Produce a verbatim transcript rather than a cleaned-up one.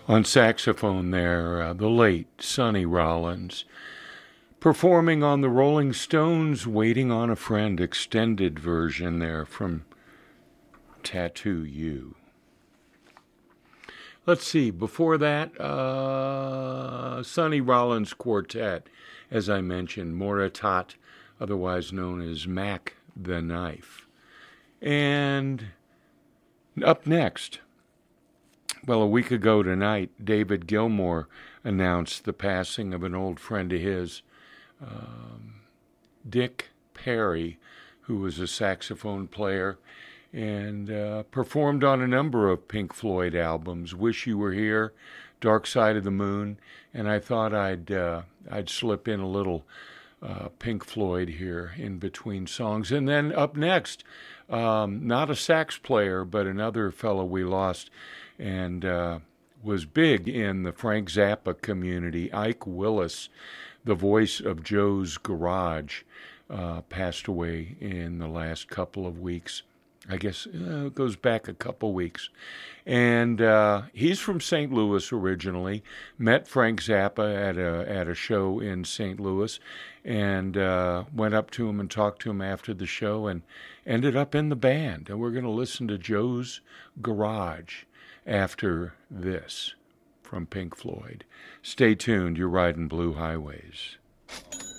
On saxophone there, uh, the late Sonny Rollins, performing on the Rolling Stones' Waiting on a Friend extended version there from Tattoo You. Let's see, before that, uh, Sonny Rollins Quartet, as I mentioned, Moratat, otherwise known as Mac the Knife. And up next, well, a week ago tonight, David Gilmour announced the passing of an old friend of his, um, Dick Perry, who was a saxophone player and uh, performed on a number of Pink Floyd albums, Wish You Were Here, Dark Side of the Moon, and I thought I'd uh, I'd slip in a little uh, Pink Floyd here in between songs. And then up next, um, not a sax player, but another fellow we lost, and uh, was big in the Frank Zappa community, Ike Willis, the voice of Joe's Garage, uh, passed away in the last couple of weeks. I guess uh, it goes back a couple weeks. And uh, he's from Saint Louis originally, met Frank Zappa at a, at a show in Saint Louis, and uh, went up to him and talked to him after the show and ended up in the band. And we're going to listen to Joe's Garage after this from Pink Floyd. Stay tuned. You're riding Blue Highways.